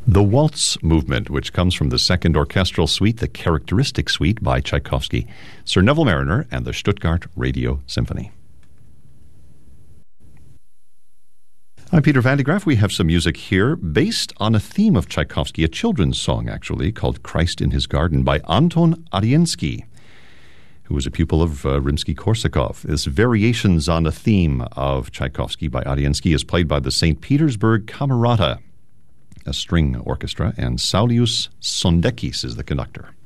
The Waltz Movement, which comes from the Second Orchestral Suite, the Characteristic Suite by Tchaikovsky, Sir Neville Marriner, and the Stuttgart Radio Symphony. I'm Peter Van de Graaff. We have some music here based on a theme of Tchaikovsky, a children's song, actually, called Christ in His Garden by Anton Ariensky, who was a pupil of Rimsky-Korsakov. This Variations on a Theme of Tchaikovsky by Ariensky is played by the St. Petersburg Camerata, a string orchestra, and Saulius Sondekis is the conductor.